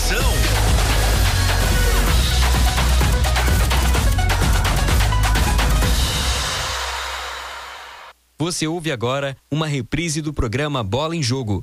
informação. Você ouve agora uma reprise do programa Bola em Jogo.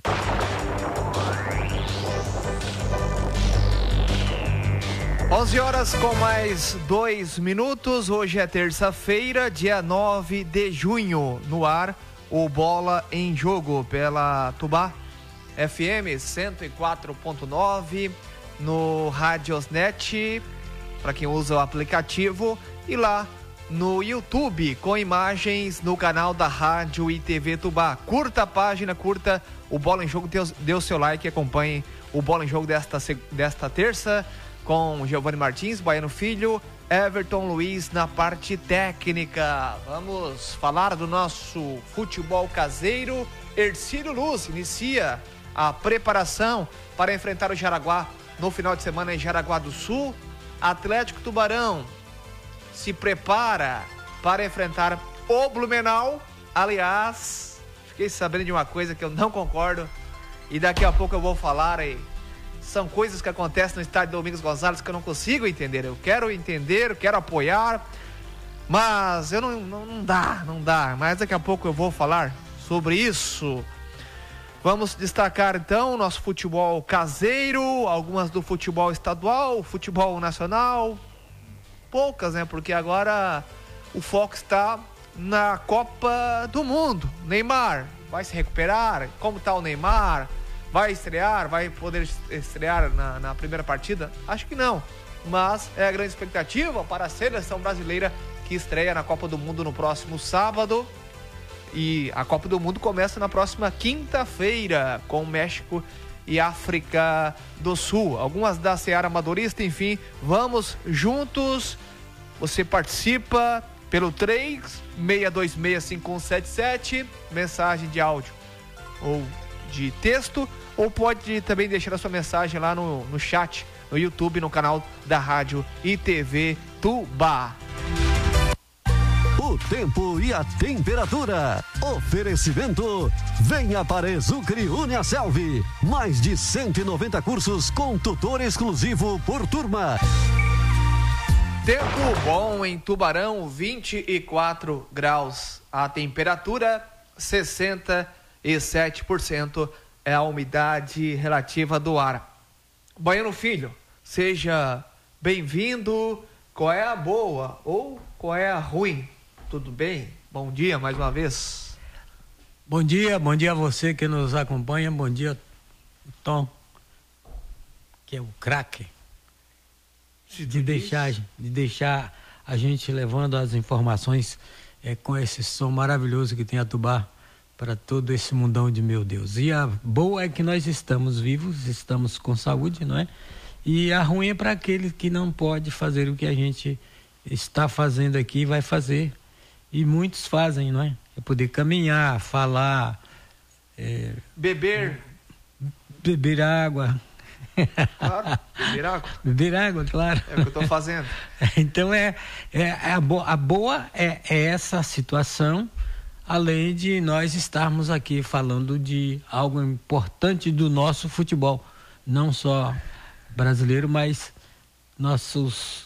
Onze horas com mais 2 minutos. Hoje é terça-feira, dia 9 de junho. No ar, o Bola em Jogo pela Tubá FM 104.9, no Radiosnet, para quem usa o aplicativo, e lá no YouTube, com imagens no canal da Rádio e TV Tubá. Curta a página, curta o Bola em Jogo, dê o seu like e acompanhe o Bola em Jogo desta terça, com Giovanni Martins, Baiano Filho, Everton Luiz na parte técnica. Vamos falar do nosso futebol caseiro. Ercílio Luz inicia a preparação para enfrentar o Jaraguá no final de semana em Jaraguá do Sul. Atlético Tubarão se prepara para enfrentar o Blumenau. Aliás, fiquei sabendo de uma coisa que eu não concordo e daqui a pouco eu vou falar aí. São coisas que acontecem no estádio Domingos Gonçalves que eu não consigo entender. Eu quero entender, eu quero apoiar, mas eu não dá. Mas daqui a pouco eu vou falar sobre isso. Vamos destacar então o nosso futebol caseiro, algumas do futebol estadual, futebol nacional. Poucas, né? Porque agora o foco está na Copa do Mundo. Neymar vai se recuperar? Como está o Neymar? Vai estrear? Vai poder estrear na primeira partida? Acho que não. Mas é a grande expectativa para a seleção brasileira que estreia na Copa do Mundo no próximo sábado. E a Copa do Mundo começa na próxima quinta-feira com México e África do Sul. Algumas da Seara Amadorista, enfim, vamos juntos. Você participa pelo 36265177, mensagem de áudio ou de texto, ou pode também deixar a sua mensagem lá no chat, no YouTube, no canal da Rádio e TV Tubá. O tempo e a temperatura. Oferecimento. Venha para Exucre Uniaselv. Mais de 190 cursos com tutor exclusivo por turma. Tempo bom em Tubarão, 24 graus. A temperatura, 67% é a umidade relativa do ar. Baiano Filho, seja bem-vindo. Qual é a boa ou qual é a ruim? Tudo bem? Bom dia mais uma vez. Bom dia a você que nos acompanha. Bom dia, Tom, que é o craque. De deixar a gente levando as informações com esse som maravilhoso que tem a Tubá para todo esse mundão de meu Deus. E a boa é que nós estamos vivos, estamos com saúde, não é? E a ruim é para aquele que não pode fazer o que a gente está fazendo aqui e vai fazer. E muitos fazem, não é? É poder caminhar, falar, beber água. Claro, beber água. Beber água, claro. É o que eu estou fazendo. Então a boa é essa situação, além de nós estarmos aqui falando de algo importante do nosso futebol, não só brasileiro, mas nossos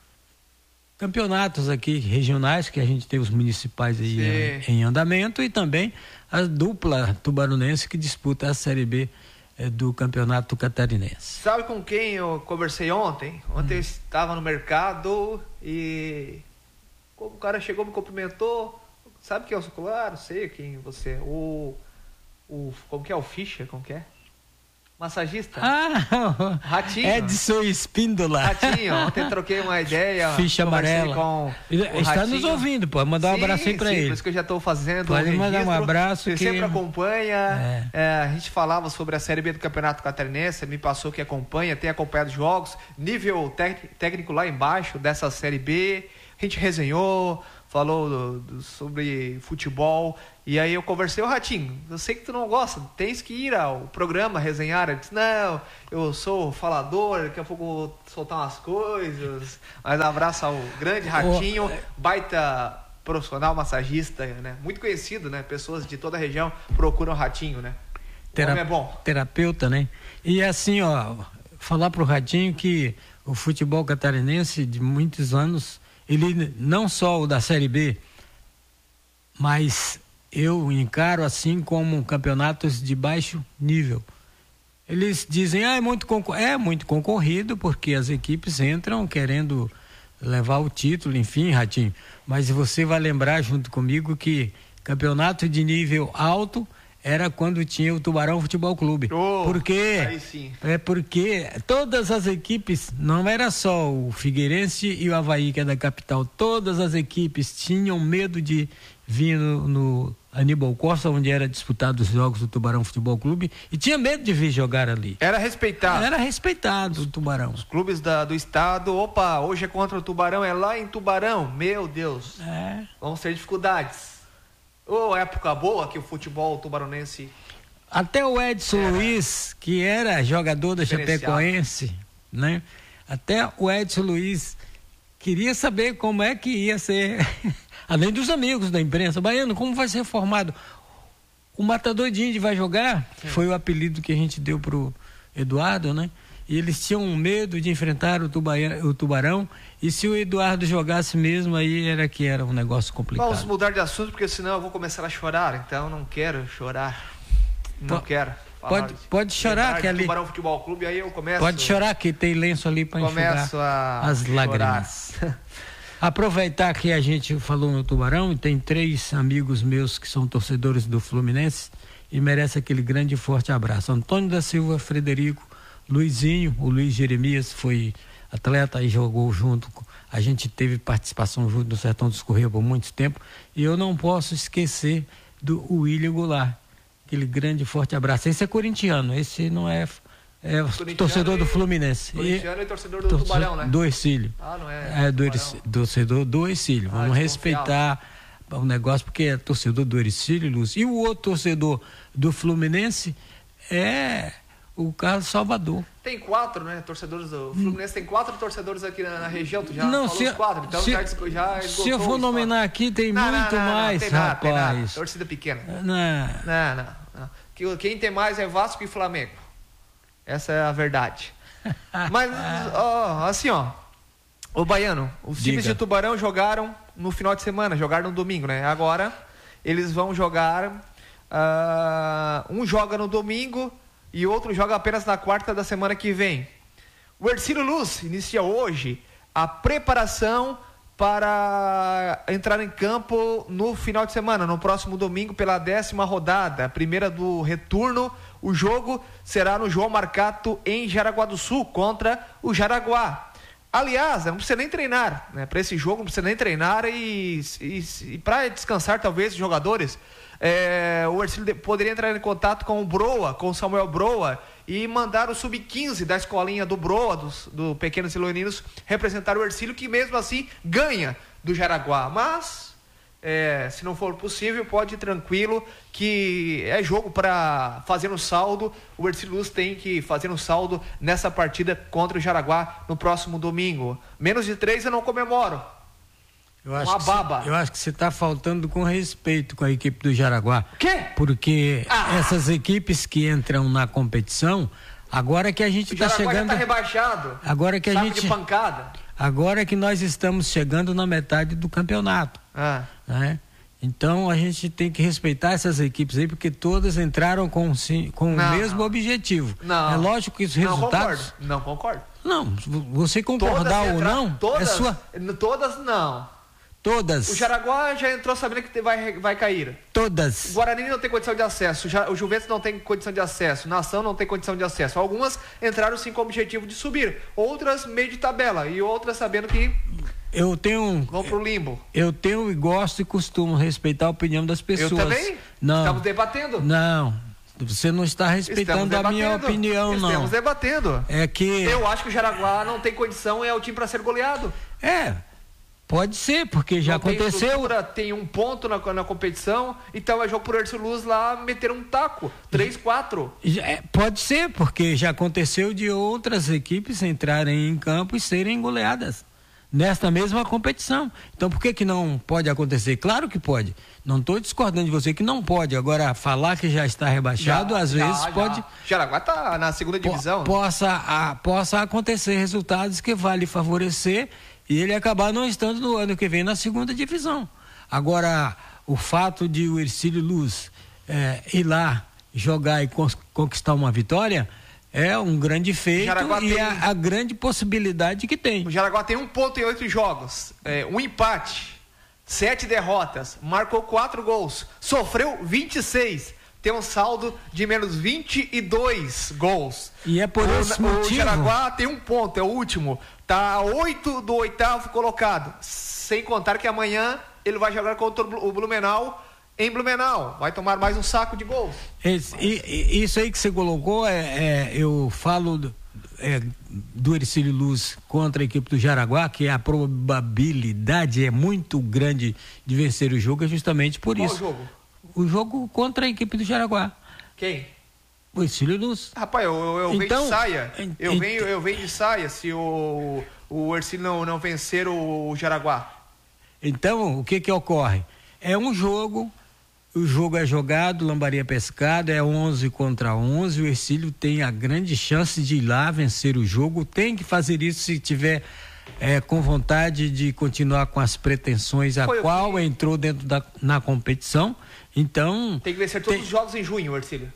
campeonatos aqui regionais, que a gente tem os municipais aí em andamento, e também a dupla tubaronense que disputa a Série B do Campeonato Catarinense. Sabe com quem eu conversei ontem? Ontem eu estava no mercado e o cara chegou, me cumprimentou. Sabe quem eu sou? Claro, sei quem você é. Como que é o Fischer? Como que é? Massagista? Ratinho. Edson Espíndola. Ratinho, ontem troquei uma ideia. Ficha amarela. Está Ratinho. nos ouvindo, pode mandar um abraço aí pra ele. Por isso que eu já estou fazendo. Pode mandar um abraço. Você sempre acompanha. A gente falava sobre a Série B do Campeonato Catarinense, me passou que acompanha, tem acompanhado os jogos, nível técnico lá embaixo dessa Série B. A gente resenhou, falou sobre futebol. E aí eu conversei, Ratinho, eu sei que tu não gosta, tens que ir ao programa resenhar. Ele disse, não, eu sou falador, daqui a pouco vou soltar umas coisas. Mas abraço ao grande Ratinho, baita profissional, massagista, né? Muito conhecido, né? Pessoas de toda a região procuram o Ratinho, né? O homem é bom. Terapeuta, né? E assim, ó, falar pro Ratinho que o futebol catarinense de muitos anos, ele não só o da Série B, mas eu encaro assim como campeonatos de baixo nível. Eles dizem, é muito concorrido, porque as equipes entram querendo levar o título, enfim, Ratinho. Mas você vai lembrar junto comigo que campeonato de nível alto era quando tinha o Tubarão Futebol Clube. Aí sim. Porque todas as equipes, não era só o Figueirense e o Avaí, que é da capital, todas as equipes tinham medo de vir no Aníbal Costa, onde era disputado os jogos do Tubarão Futebol Clube, e tinha medo de vir jogar ali. Era respeitado. Era respeitado o Tubarão. Os clubes do estado, hoje é contra o Tubarão, é lá em Tubarão, meu Deus. Vamos ter dificuldades. Época boa que o futebol tubaronense... Até o Edson Luiz, que era jogador da Chapecoense, né? Até o Edson Luiz queria saber como é que ia ser... Além dos amigos da imprensa, Baiano, como vai ser formado? O Matador de Índio vai jogar? Foi o apelido que a gente deu pro Eduardo, né? E eles tinham medo de enfrentar o Tubarão, e se o Eduardo jogasse mesmo, aí era um negócio complicado. Vamos mudar de assunto, porque senão eu vou começar a chorar, então não quero chorar. Não quero. Pode chorar, que ali... Tubarão Futebol Clube, aí eu começo... Pode chorar, que tem lenço ali para enxugar as lágrimas. Aproveitar que a gente falou no Tubarão, e tem 3 amigos meus que são torcedores do Fluminense e merece aquele grande e forte abraço. Antônio da Silva Frederico, Luizinho, o Luiz Jeremias foi atleta e jogou junto, a gente teve participação junto no Sertão dos Correios por muito tempo, e eu não posso esquecer do William Goulart, aquele grande e forte abraço. Esse é corintiano, esse não é torcedor do Fluminense. Corintiano e torcedor do Tubarão, né? Do Ercílio. Não é? Torcedor do Ercílio. Vamos respeitar o negócio, porque é torcedor do Ercílio, Lúcio. E o outro torcedor do Fluminense é o Carlos Salvador. Tem 4, né? Torcedores do Fluminense, tem 4 torcedores aqui na região, tu já falou os 4, então já se eu for nominar aqui, tem muito mais, rapaz. Tem nada. Torcida pequena. Não. Quem tem mais é Vasco e Flamengo. Essa é a verdade. Mas, assim, o Baiano, os times de Tubarão jogaram no final de semana, jogaram no domingo, né? Agora, eles vão jogar, um joga no domingo e outro joga apenas na quarta da semana que vem. O Ercílio Luz inicia hoje a preparação para entrar em campo no final de semana, no próximo domingo, pela 10ª rodada, a primeira do retorno. O jogo será no João Marcato, em Jaraguá do Sul, contra o Jaraguá. Aliás, não precisa nem treinar, né? Para esse jogo não precisa nem treinar, e para descansar talvez os jogadores, o Ercílio poderia entrar em contato com o Broa, com o Samuel Broa, e mandar o sub-15 da escolinha do Broa, do Pequenos Iloaninos, representar o Ercílio, que mesmo assim ganha do Jaraguá. Mas, se não for possível, pode ir tranquilo, que é jogo para fazer um saldo. O Ercílio Luz tem que fazer um saldo nessa partida contra o Jaraguá no próximo domingo. Menos de 3 eu não comemoro. Eu acho que você está faltando com respeito com a equipe do Jaraguá. Quê? Porque essas equipes que entram na competição, agora que a gente está chegando... O Jaraguá já está rebaixado. Agora que de pancada. Agora que nós estamos chegando na metade do campeonato. Né? Então a gente tem que respeitar essas equipes aí, porque todas entraram com o mesmo objetivo. Não. É lógico que os resultados... Não concordo. Não, você concordar ou não, todas, é sua... Todas não. Todas. O Jaraguá já entrou sabendo que vai cair. Todas. O Guarani não tem condição de acesso. O Juventus não tem condição de acesso. Nação não tem condição de acesso. Algumas entraram sim com o objetivo de subir. Outras meio de tabela. E outras sabendo que vão pro limbo. Eu tenho e gosto e costumo respeitar a opinião das pessoas. Eu também? Não. Estamos debatendo? Não. Você não está respeitando a minha opinião, não. Estamos debatendo. É que... Eu acho que o Jaraguá não tem condição, é o time para ser goleado. Pode ser, porque já aconteceu. Tem um ponto na competição, então é jogo pro Ercílio Luz lá meter um taco, 3-4. Pode ser, porque já aconteceu de outras equipes entrarem em campo e serem goleadas, nesta mesma competição. Então, por que não pode acontecer? Claro que pode. Não estou discordando de você que não pode. Agora, falar que já está rebaixado, às vezes pode... Jaraguá está na segunda divisão. Possa acontecer resultados que vai lhe favorecer e ele acabar não estando no ano que vem na segunda divisão. Agora, o fato de o Hercílio Luz ir lá jogar e conquistar uma vitória é um grande feito e a grande possibilidade que tem. O Jaraguá tem 1 ponto em 8 jogos, um empate, 7 derrotas, marcou 4 gols, sofreu 26, tem um saldo de menos 22 gols. E é por esse motivo... O Jaraguá tem 1 ponto, é o último, tá a 8 do 8º colocado, sem contar que amanhã ele vai jogar contra o Blumenau, em Blumenau, vai tomar mais um saco de gols. Isso aí que você colocou, eu falo do Hercílio Luz contra a equipe do Jaraguá, que a probabilidade é muito grande de vencer o jogo, é justamente por isso. Qual jogo? O jogo contra a equipe do Jaraguá. Quem? O Hercílio Luz. Rapaz, eu venho de saia. Eu venho de saia se o Hercílio não vencer o Jaraguá. Então, o que ocorre? É um jogo, o jogo é jogado, lambaria pescado, é 11 contra 11, o Hercílio tem a grande chance de ir lá vencer o jogo, tem que fazer isso se tiver com vontade de continuar com as pretensões a qual entrou dentro na competição. Então... Tem que vencer todos os jogos em junho, Hercílio.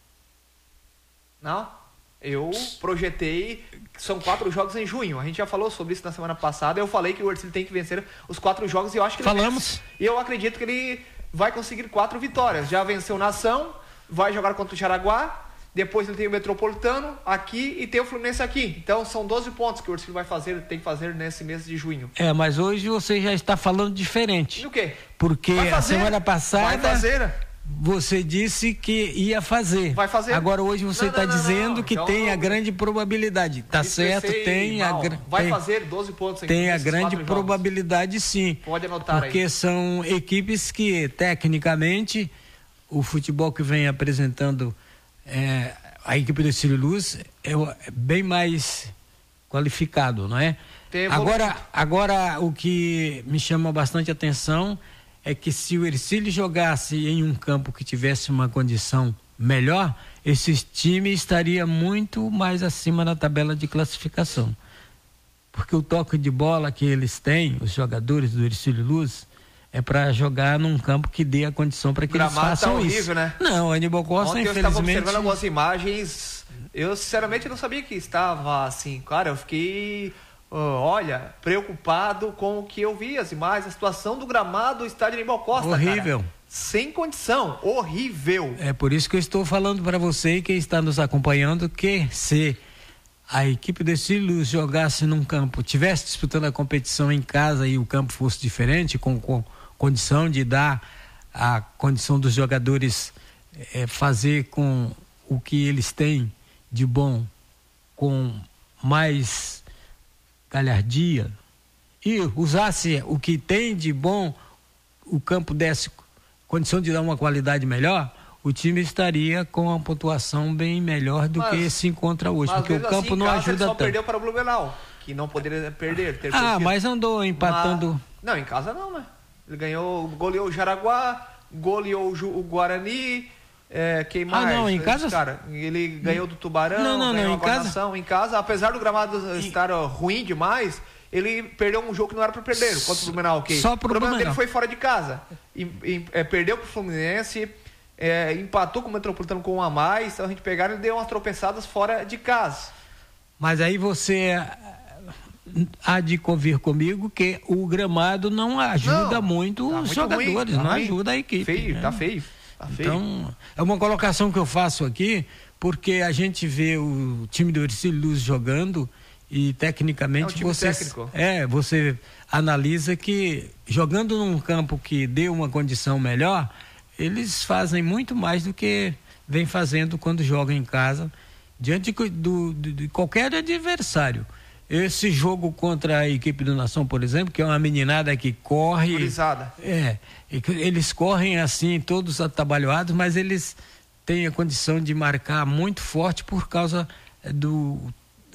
Não? Eu projetei, são 4 jogos em junho. A gente já falou sobre isso na semana passada. Eu falei que o Hercílio tem que vencer os 4 jogos e eu acho que ele vence. E eu acredito que ele vai conseguir 4 vitórias. Já venceu Nação, vai jogar contra o Jaraguá, depois ele tem o Metropolitano aqui e tem o Fluminense aqui. Então são 12 pontos que o Hercílio tem que fazer nesse mês de junho. Mas hoje você já está falando diferente. Do quê? Porque a semana passada... Vai fazer. Você disse que ia fazer. Vai fazer. Agora hoje você está dizendo que então, tem a grande probabilidade. Tá certo, vai fazer 12 pontos. Tem a grande probabilidade, sim. Pode anotar porque são equipes que, tecnicamente, o futebol que vem apresentando a equipe do Hercílio Luz é bem mais qualificado, não é? Agora, o que me chama bastante atenção é que se o Hercílio jogasse em um campo que tivesse uma condição melhor, esse time estaria muito mais acima na tabela de classificação. Porque o toque de bola que eles têm, os jogadores do Hercílio Luz, é para jogar num campo que dê a condição para que eles façam tá horrível, isso. Né? Não, o Aníbal Costa, ontem infelizmente... eu estava observando algumas imagens, eu sinceramente não sabia que estava assim. Cara, eu fiquei... preocupado com o que eu vi, as imagens, a situação do gramado do estádio Aníbal Costa. Horrível. Cara. Sem condição, horrível. É por isso que eu estou falando para você e quem está nos acompanhando que se a equipe do Hercílio Luz jogasse num campo, tivesse disputando a competição em casa e o campo fosse diferente, com condição de dar a condição dos jogadores fazer com o que eles têm de bom, com mais galhardia, e usasse o que tem de bom, o campo desse condição de dar uma qualidade melhor, o time estaria com uma pontuação bem melhor do que se encontra hoje, porque o campo não ajuda tanto. Ele só perdeu para o Blumenau, que não poderia perder. Mas andou empatando. Não, em casa não, né? Ele goleou o Jaraguá, goleou o Guarani. Quem mais? Não, em casa? Cara, ele ganhou do Tubarão, não, em casa, apesar do gramado estar ruim demais, ele perdeu um jogo que não era para perder, contra o Blumenau, ok? Só pro o problema Blumenau. dele foi fora de casa, perdeu pro Fluminense, empatou com o Metropolitano com 1 a mais, então a gente pegaram e deu umas tropeçadas fora de casa. Mas aí você há de convir comigo que o gramado não ajuda muito os jogadores, não ajuda a equipe. Feio, tá feio. Então, é uma colocação que eu faço aqui, porque a gente vê o time do Hercílio Luz jogando e tecnicamente você analisa que jogando num campo que dê uma condição melhor, eles fazem muito mais do que vem fazendo quando jogam em casa, diante de qualquer adversário. Esse jogo contra a equipe do Nação, por exemplo, que é uma meninada que corre... Autorizada. Eles correm assim, todos atabalhoados, mas eles têm a condição de marcar muito forte por causa do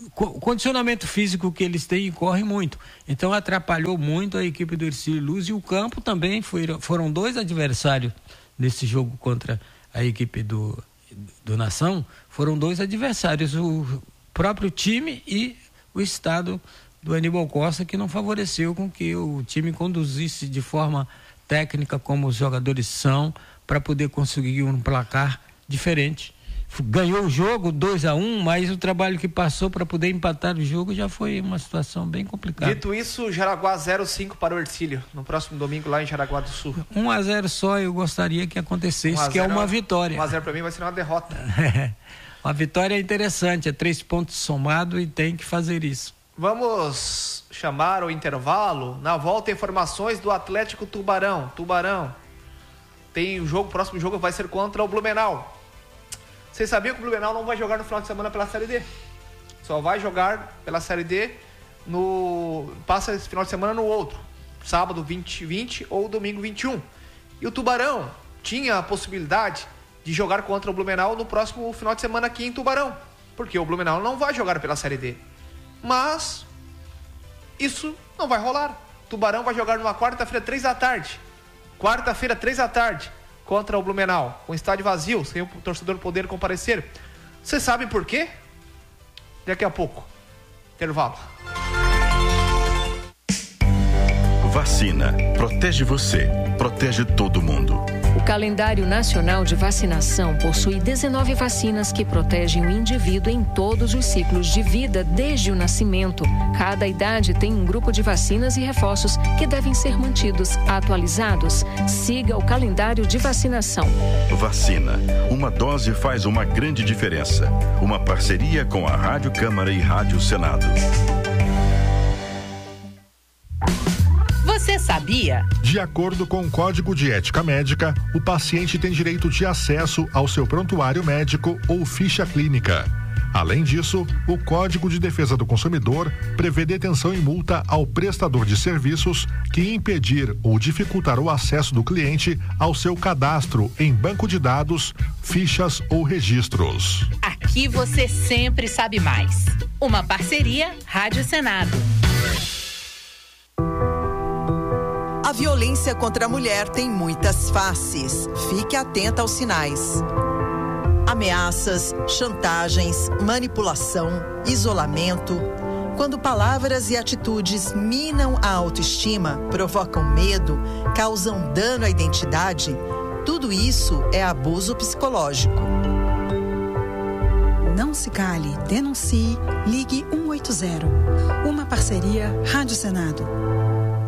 o condicionamento físico que eles têm corre muito. Então atrapalhou muito a equipe do Ercílio Luz, e o campo também foram 2 adversários nesse jogo contra a equipe do Nação. Foram 2 adversários, o próprio time e o estado do Aníbal Costa, que não favoreceu com que o time conduzisse de forma técnica, como os jogadores são, para poder conseguir um placar diferente. Ganhou o jogo 2-1, mas o trabalho que passou para poder empatar o jogo já foi uma situação bem complicada. Dito isso, Jaraguá 0-5 para o Ercílio, no próximo domingo lá em Jaraguá do Sul. 1-0 só eu gostaria que acontecesse, que é uma vitória. 1-0 para mim vai ser uma derrota. Uma vitória interessante, é 3 pontos somados e tem que fazer isso. Vamos chamar o intervalo. Na volta, informações do Atlético Tubarão. Tem o próximo jogo vai ser contra o Blumenau. Vocês sabiam que o Blumenau não vai jogar no final de semana pela Série D? Só vai jogar pela Série D passa esse final de semana no outro, sábado 20 ou domingo 21. E o Tubarão tinha a possibilidade de jogar contra o Blumenau no próximo final de semana aqui em Tubarão, porque o Blumenau não vai jogar pela Série D. Mas isso não vai rolar. Tubarão vai jogar numa quarta-feira, 3 da tarde. Quarta-feira, 3 da tarde, contra o Blumenau, com o estádio vazio, sem o torcedor poder comparecer. Vocês sabem por quê? Daqui a pouco. Intervalo. Vacina. Protege você. Protege todo mundo. O calendário nacional de vacinação possui 19 vacinas que protegem o indivíduo em todos os ciclos de vida desde o nascimento. Cada idade tem um grupo de vacinas e reforços que devem ser mantidos atualizados. Siga o calendário de vacinação. Vacina. Uma dose faz uma grande diferença. Uma parceria com a Rádio Câmara e Rádio Senado. Você sabia? De acordo com o Código de Ética Médica, o paciente tem direito de acesso ao seu prontuário médico ou ficha clínica. Além disso, o Código de Defesa do Consumidor prevê detenção e multa ao prestador de serviços que impedir ou dificultar o acesso do cliente ao seu cadastro em banco de dados, fichas ou registros. Aqui você sempre sabe mais. Uma parceria Rádio Senado. A violência contra a mulher tem muitas faces. Fique atenta aos sinais. Ameaças, chantagens, manipulação, isolamento. Quando palavras e atitudes minam a autoestima, provocam medo, causam dano à identidade, tudo isso é abuso psicológico. Não se cale, denuncie, ligue 180. Uma parceria Rádio Senado.